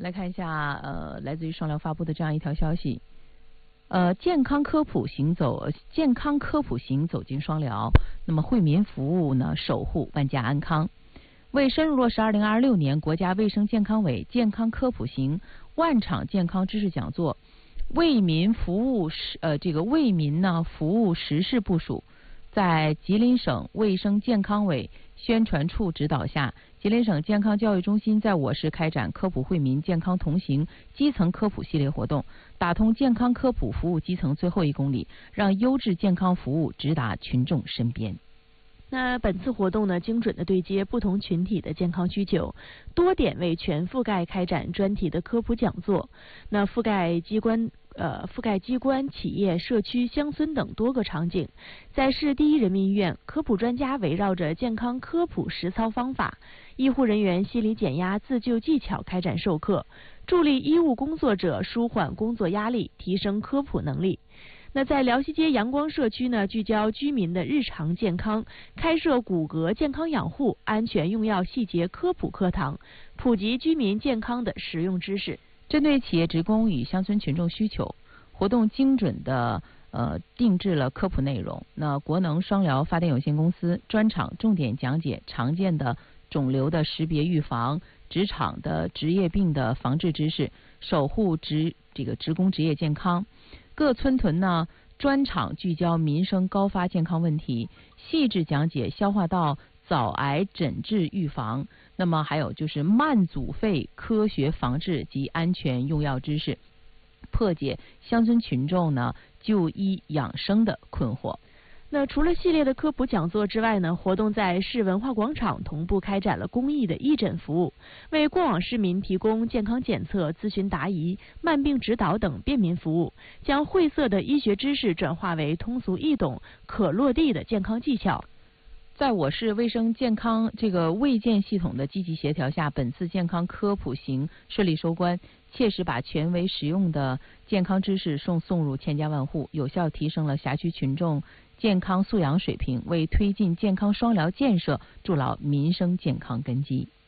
来看一下，来自于双疗发布的这样一条消息，健康科普行走进双疗，那么惠民服务呢，守护万家安康。为深入落实2026年国家卫生健康委健康科普行万场健康知识讲座，为民服务服务实事部署，在吉林省卫生健康委宣传处指导下，吉林省健康教育中心在我市开展科普惠民健康同行基层科普系列活动，打通健康科普服务基层最后1公里，让优质健康服务直达群众身边。 那本次活动呢，精准的对接不同群体的健康需求，多点位全覆盖开展专题的科普讲座，那覆盖机关、企业、社区、乡村等多个场景。在市第一人民医院，科普专家围绕着健康科普实操方法、医护人员心理减压自救技巧开展授课，助力医务工作者舒缓工作压力，提升科普能力。那在辽西街阳光社区呢，聚焦居民的日常健康，开设骨骼健康养护、安全用药细节科普课堂，普及居民健康的实用知识。 针对企业职工与乡村群众需求，活动精准的定制了科普内容。那国能双疗发电有限公司专场重点讲解常见的肿瘤的识别预防、职场的职业病的防治知识，守护职工职业健康。各村屯呢专场聚焦民生高发健康问题，细致讲解消化道早癌诊治预防，那么还有就是慢阻肺科学防治及安全用药知识，破解乡村群众呢就医养生的困惑。 那除了系列的科普讲座之外呢，活动在市文化广场同步开展了公益的义诊服务，为过往市民提供健康检测、咨询答疑、慢病指导等便民服务，将晦涩的医学知识转化为通俗易懂、可落地的健康技巧。 在我市卫生健康卫健系统的积极协调下，本次健康科普行顺利收官，切实把权威实用的健康知识送入千家万户，有效提升了辖区群众健康素养水平，为推进健康双疗建设筑牢民生健康根基。